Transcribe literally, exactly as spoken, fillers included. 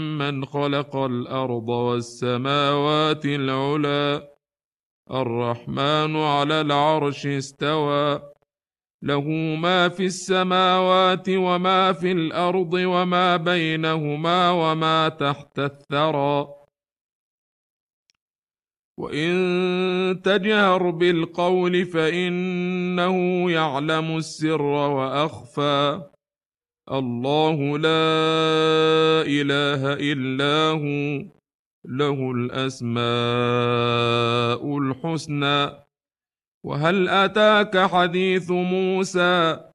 من خلق الأرض والسماوات العلى الرحمن على العرش استوى له ما في السماوات وما في الأرض وما بينهما وما تحت الثرى وإن تجهر بالقول فإنه يعلم السر وأخفى الله لا إله إلا هو له الأسماء الحسنى وهل أتاك حديث موسى